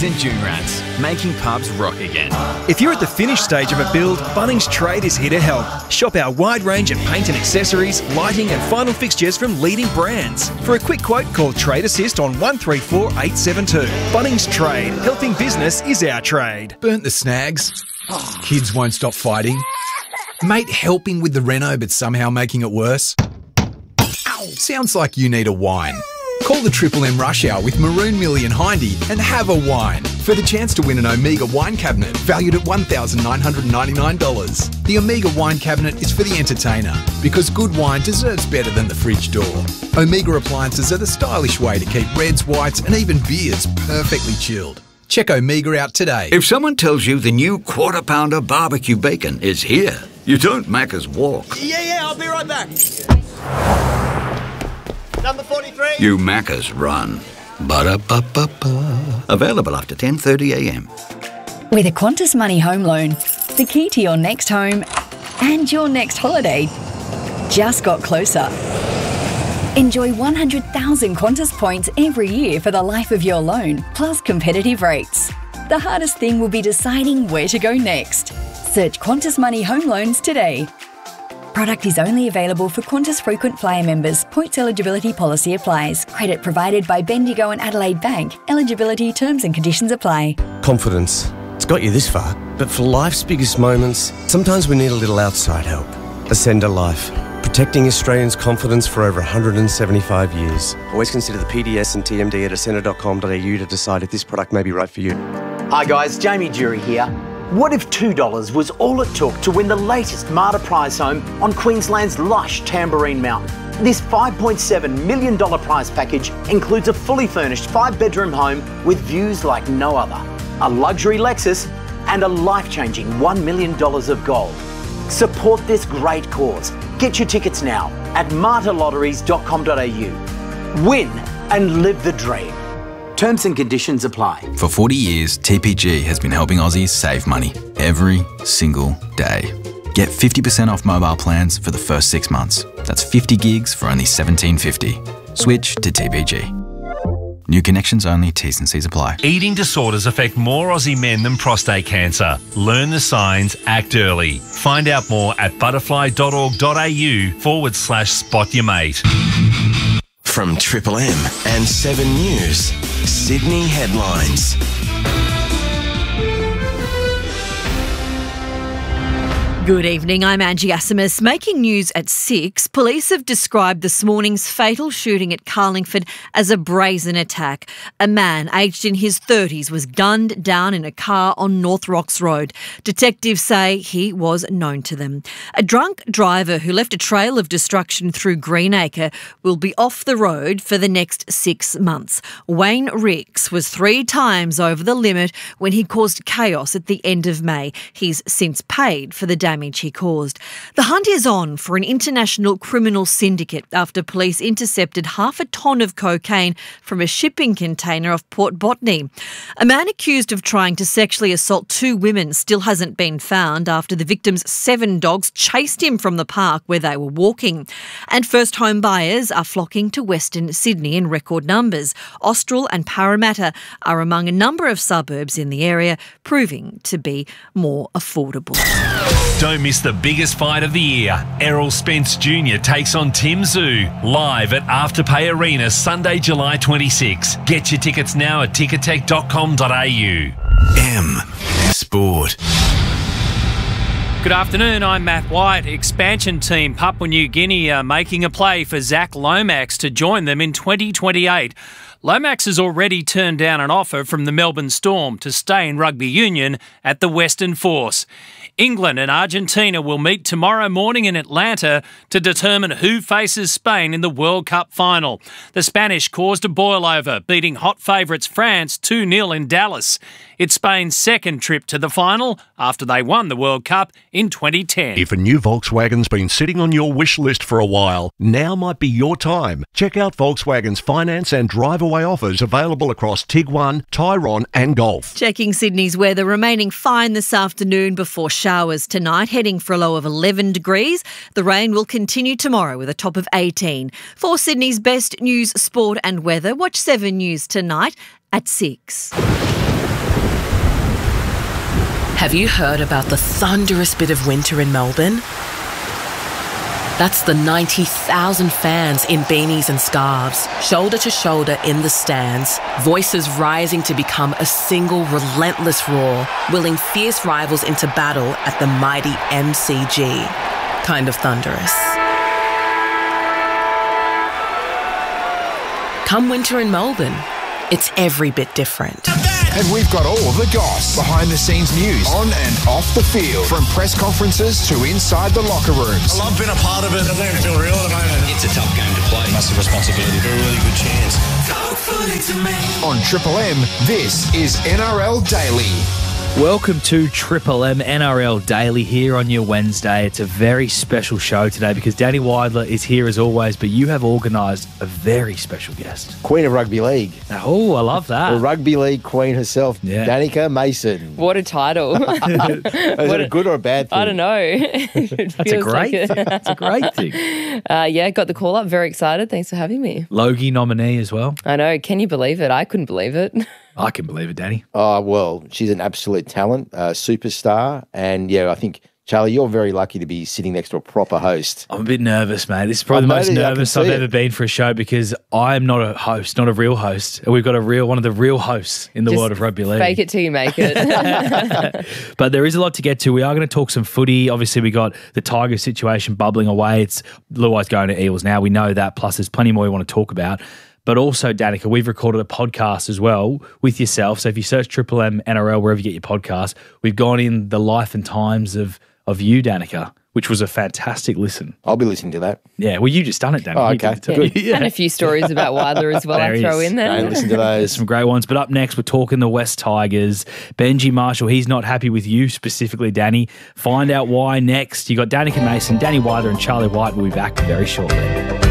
and Dune Rats, making pubs rock again. If you're at the finished stage of a build, Bunnings Trade is here to help. Shop our wide range of paint and accessories, lighting and final fixtures from leading brands. For a quick quote, call Trade Assist on 134 872. Bunnings Trade. Helping business is our trade. Burnt the snags? Kids won't stop fighting? Mate helping with the reno but somehow making it worse? Sounds like you need a wine. Call the Triple M Rush Hour with Maroon Millie and Hindy and have a wine for the chance to win an Omega wine cabinet valued at $1,999. The Omega wine cabinet is for the entertainer because good wine deserves better than the fridge door. Omega appliances are the stylish way to keep reds, whites and even beers perfectly chilled. Check Omega out today. If someone tells you the new Quarter Pounder barbecue bacon is here, you don't Macca's walk. Yeah, I'll be right back. Number 43. You Macca's run. Ba-da-ba-ba-ba. Available after 10:30am. With a Qantas Money Home Loan, the key to your next home and your next holiday just got closer. Enjoy 100,000 Qantas points every year for the life of your loan, plus competitive rates. The hardest thing will be deciding where to go next. Search Qantas Money Home Loans today. Product is only available for Qantas frequent flyer members. Points eligibility policy applies. Credit provided by Bendigo and Adelaide Bank. Eligibility, terms and conditions apply. Confidence. It's got you this far. But for life's biggest moments, sometimes we need a little outside help. Ascender Life. Protecting Australians' confidence for over 175 years. Always consider the PDS and TMD at ascender.com.au to decide if this product may be right for you. Hi guys, Jamie Jury here. What if $2 was all it took to win the latest Marta prize home on Queensland's lush Tamborine Mountain? This $5.7 million prize package includes a fully furnished 5-bedroom home with views like no other, a luxury Lexus and a life-changing $1 million of gold. Support this great cause. Get your tickets now at martalotteries.com.au. Win and live the dream. Terms and conditions apply. For 40 years, TPG has been helping Aussies save money every single day. Get 50% off mobile plans for the first 6 months. That's 50 gigs for only $17.50. Switch to TPG. New connections only, T's and C's apply. Eating disorders affect more Aussie men than prostate cancer. Learn the signs, act early. Find out more at butterfly.org.au/spot your mate. From Triple M and 7 News, Sydney headlines. Good evening, I'm Angie Asimus. Making news at 6, police have described this morning's fatal shooting at Carlingford as a brazen attack. A man aged in his 30s was gunned down in a car on North Rocks Road. Detectives say he was known to them. A drunk driver who left a trail of destruction through Greenacre will be off the road for the next 6 months. Wayne Ricks was 3 times over the limit when he caused chaos at the end of May. He's since paid for the damage he caused. The hunt is on for an international criminal syndicate after police intercepted 1/2 ton of cocaine from a shipping container off Port Botany. A man accused of trying to sexually assault 2 women still hasn't been found after the victim's 7 dogs chased him from the park where they were walking. And first home buyers are flocking to Western Sydney in record numbers. Austral and Parramatta are among a number of suburbs in the area, proving to be more affordable. Don't miss the biggest fight of the year. Errol Spence Jr. takes on Tim Tszyu live at Afterpay Arena Sunday, July 26. Get your tickets now at ticketek.com.au. M Sport. Good afternoon, I'm Matt White. Expansion team Papua New Guinea are making a play for Zach Lomax to join them in 2028. Lomax has already turned down an offer from the Melbourne Storm to stay in rugby union at the Western Force. England and Argentina will meet tomorrow morning in Atlanta to determine who faces Spain in the World Cup final. The Spanish caused a boil-over, beating hot favourites France 2-0 in Dallas. It's Spain's second trip to the final after they won the World Cup in 2010. If a new Volkswagen's been sitting on your wish list for a while, now might be your time. Check out Volkswagen's finance and drive-away offers available across Tiguan, Tyrone and Golf. Checking Sydney's weather, remaining fine this afternoon before showers tonight, heading for a low of 11 degrees. The rain will continue tomorrow with a top of 18. For Sydney's best news, sport and weather, watch 7 News tonight at 6. Have you heard about the thunderous bit of winter in Melbourne? That's the 90,000 fans in beanies and scarves, shoulder to shoulder in the stands, voices rising to become a single relentless roar, willing fierce rivals into battle at the mighty MCG. Kind of thunderous. Come winter in Melbourne, it's every bit different. And we've got all the goss, behind-the-scenes news, on and off the field, from press conferences to inside the locker rooms. I love being a part of it. I don't even feel real at the moment. It's a tough game to play. Massive responsibility. A really good chance. On Triple M, this is NRL Daily. Welcome to Triple M NRL Daily here on your Wednesday. It's a very special show today because Danny Weidler is here as always, but you have organised a very special guest. Queen of Rugby League. Oh, I love that. The Rugby League Queen herself, Danica Mason. What a title. Is it a good or a bad thing? I don't know. That's a great thing. It's a great thing. Yeah, got the call up. Very excited. Thanks for having me. Logie nominee as well. I know. Can you believe it? I couldn't believe it. I can believe it, Danny. Oh, well, she's an absolute talent, superstar. And, yeah, I think, Charlie, you're very lucky to be sitting next to a proper host. I'm a bit nervous, mate. This is probably the most nervous I've ever been for a show because I'm not a host, not a real host. And we've got one of the real hosts in the world of rugby league. Fake it till you make it. But there is a lot to get to. We are going to talk some footy. Obviously, we got the Tigers situation bubbling away. It's Luai's going to Eels now. We know that. Plus, there's plenty more we want to talk about. But also, Danica, we've recorded a podcast as well with yourself. So if you search Triple M NRL, wherever you get your podcast, we've gone in the life and times of you, Danica, which was a fantastic listen. I'll be listening to that. Yeah, well, you just done it, Danica. Oh, okay, good. Yeah. And a few stories about Weidler as well I throw in there. Don't listen to those. There's some great ones. But up next, we're talking the West Tigers. Benji Marshall, he's not happy with you specifically, Danny. Find out why next. You got Danica Mason, Danny Weidler and Charlie White. We'll be back very shortly.